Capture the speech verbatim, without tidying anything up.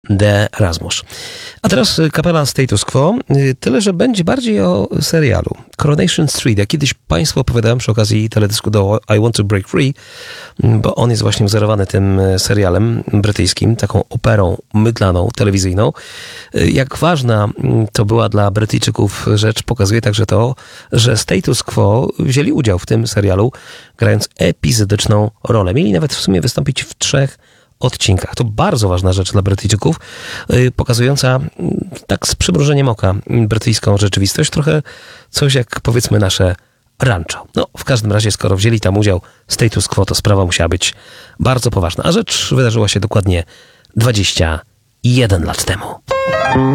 de Erasmus. A teraz kapela Status Quo, tyle, że będzie bardziej o serialu Coronation Street. Ja kiedyś Państwu opowiadałem przy okazji teledysku do I Want to Break Free, bo on jest właśnie wzorowany tym serialem brytyjskim, taką operą mydlaną, telewizyjną. Jak ważna to była dla Brytyjczyków rzecz, pokazuje także to, że Status Quo wzięli udział w tym serialu, grając epizodyczną rolę. Mieli nawet w sumie wystąpić w trzech odcinkach. To bardzo ważna rzecz dla Brytyjczyków, pokazująca tak z przymrużeniem oka brytyjską rzeczywistość, trochę coś jak powiedzmy nasze rancho. No, w każdym razie, skoro wzięli tam udział Status Quo, to sprawa musiała być bardzo poważna. A rzecz wydarzyła się dokładnie dwadzieścia jeden lat temu.